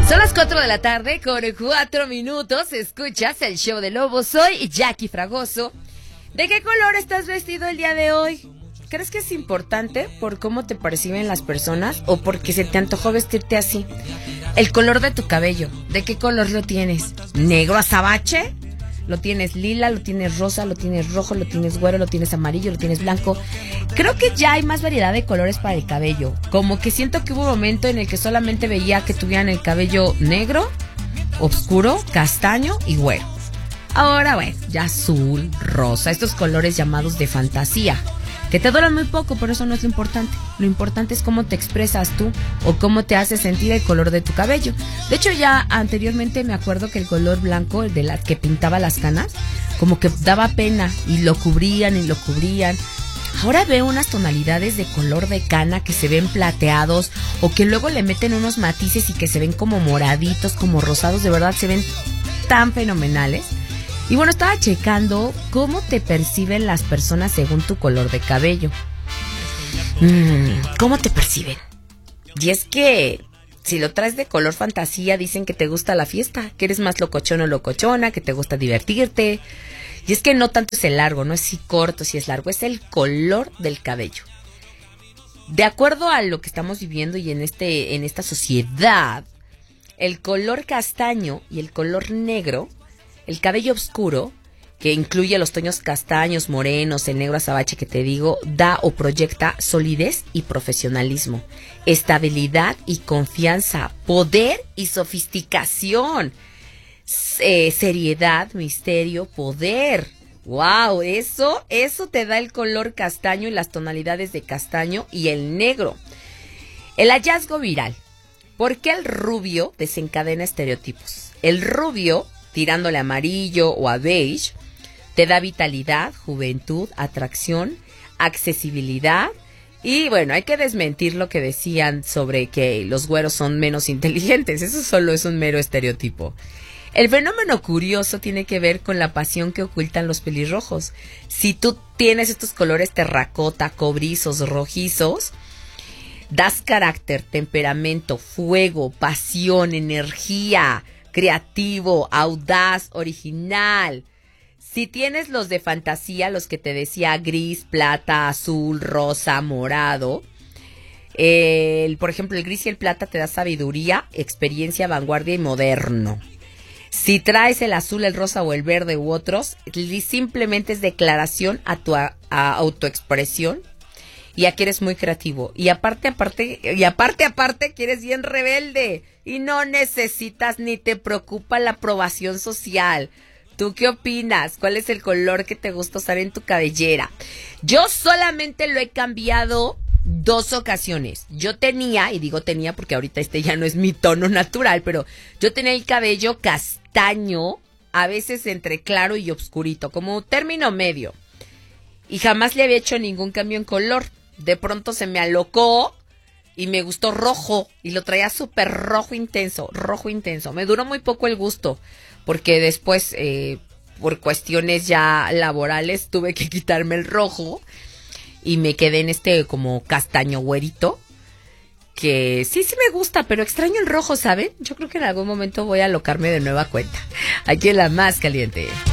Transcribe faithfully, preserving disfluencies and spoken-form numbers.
Son las cuatro de la tarde con cuatro minutos. Escuchas el show de Lobo. Soy Jackie Fragoso. ¿De qué color estás vestido el día de hoy? ¿Crees que es importante por cómo te perciben las personas o porque se te antojó vestirte así? El color de tu cabello. ¿De qué color lo tienes? ¿Negro azabache? ¿Lo tienes lila? ¿Lo tienes rosa? ¿Lo tienes rojo? ¿Lo tienes güero? ¿Lo tienes amarillo? ¿Lo tienes blanco? Creo que ya hay más variedad de colores para el cabello. Como que siento que hubo un momento en el que solamente veía que tuvieran el cabello negro, oscuro, castaño y güero. Ahora, bueno, ya azul, rosa, estos colores llamados de fantasía, que te duran muy poco, pero eso no es lo importante. Lo importante es cómo te expresas tú o cómo te hace sentir el color de tu cabello. De hecho, ya anteriormente me acuerdo que el color blanco, el de las que pintaba las canas, como que daba pena y lo cubrían y lo cubrían. Ahora veo unas tonalidades de color de cana que se ven plateados o que luego le meten unos matices y que se ven como moraditos, como rosados. De verdad se ven tan fenomenales. Y bueno, estaba checando cómo te perciben las personas según tu color de cabello. Mm, ¿Cómo te perciben? Y es que si lo traes de color fantasía, dicen que te gusta la fiesta, que eres más locochón o locochona, que te gusta divertirte. Y es que no tanto es el largo, no es si corto, si es largo, es el color del cabello. De acuerdo a lo que estamos viviendo y en este, en esta sociedad, el color castaño y el color negro, el cabello oscuro, que incluye los tonos castaños, morenos, el negro azabache que te digo, da o proyecta solidez y profesionalismo, estabilidad y confianza, poder y sofisticación, eh, seriedad, misterio, poder. ¡Wow! Eso, eso te da el color castaño y las tonalidades de castaño y el negro. El hallazgo viral. ¿Por qué el rubio desencadena estereotipos? El rubio, tirándole a amarillo o a beige, te da vitalidad, juventud, atracción, accesibilidad. Y bueno, hay que desmentir lo que decían sobre que los güeros son menos inteligentes. Eso solo es un mero estereotipo. El fenómeno curioso tiene que ver con la pasión que ocultan los pelirrojos. Si tú tienes estos colores terracota, cobrizos, rojizos, das carácter, temperamento, fuego, pasión, energía, creativo, audaz, original. Si tienes los de fantasía, los que te decía gris, plata, azul, rosa, morado, eh, el, por ejemplo, el gris y el plata te da sabiduría, experiencia, vanguardia y moderno. Si traes el azul, el rosa o el verde u otros, simplemente es declaración a tu a, a autoexpresión y aquí eres muy creativo. Y aparte, aparte, y aparte, aparte, que eres bien rebelde. Y no necesitas ni te preocupa la aprobación social. ¿Tú qué opinas? ¿Cuál es el color que te gusta usar en tu cabellera? Yo solamente lo he cambiado dos ocasiones. Yo tenía, y digo tenía porque ahorita este ya no es mi tono natural, pero yo tenía el cabello castaño, a veces entre claro y oscurito, como término medio. Y jamás le había hecho ningún cambio en color. De pronto se me alocó y me gustó rojo y lo traía súper rojo intenso, rojo intenso. Me duró muy poco el gusto porque después, eh, por cuestiones ya laborales, tuve que quitarme el rojo y me quedé en este como castaño güerito, que sí, sí me gusta, pero extraño el rojo, ¿saben? Yo creo que en algún momento voy a alocarme de nueva cuenta. Aquí en La Más Caliente.